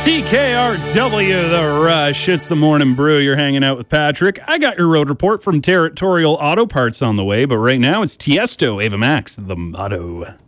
CKRW, The Rush. It's the Morning Brew. You're hanging out with Patrick. I got your road report from Territorial Auto Parts on the way, but right now it's Tiesto, Ava Max, The Motto.